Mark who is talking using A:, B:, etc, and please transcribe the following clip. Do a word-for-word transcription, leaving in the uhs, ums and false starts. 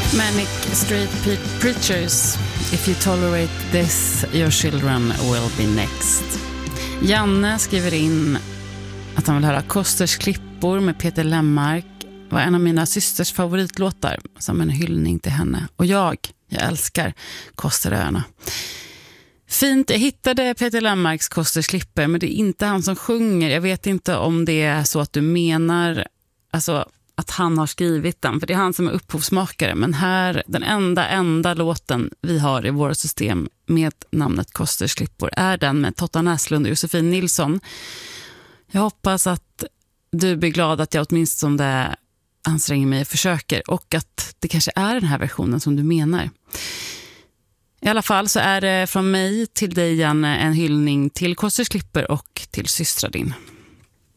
A: Manic Street Pe- Preachers. If you tolerate this, your children will be next. Janne skriver in att han vill höra Kosters klippor med Peter Lemmark. Var en av mina systers favoritlåtar, som en hyllning till henne. Och jag, jag älskar Kosteröarna. Fint, jag hittade Peter Lemmarks Kosters klippor, men det är inte han som sjunger. Jag vet inte om det är så att du menar alltså, att han har skrivit den, för det är han som är upphovsmakare. Men här, den enda, enda låten vi har i våra system med namnet Kosters klippor är den med Totta Näslund och Josefin Nilsson. Jag hoppas att du blir glad att jag åtminstone det anstränger mig och försöker, och att det kanske är den här versionen som du menar. I alla fall så är det från mig till dig, Janne, en hyllning till Kosters klippor och till systradin.